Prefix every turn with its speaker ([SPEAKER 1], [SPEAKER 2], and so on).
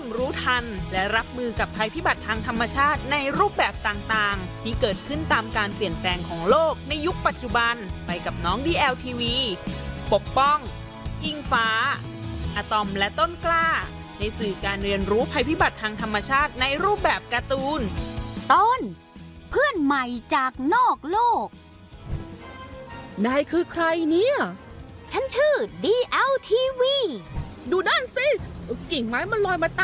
[SPEAKER 1] รู้ทันและรับมือกับภัยพิบัติทางธรรมชาติในรูปแบบต่างๆที่เกิดขึ้นตามการเปลี่ยนแปลงของโลกในยุคปัจจุบันไปกับน้อง DLTV ปกป้องอิงฟ้าอะตอมและต้นกล้าในสื่อการเรียนรู้ภัยพิบัติทางธรรมชาติในรูปแบบการ์ตูน
[SPEAKER 2] ต้นเพื่อนใหม่จากนอกโลก
[SPEAKER 3] นายคือใครเนี่ย
[SPEAKER 2] ฉันชื่อ DLTV
[SPEAKER 3] ดูนั่นสิกิ่งไม้มันลอยมา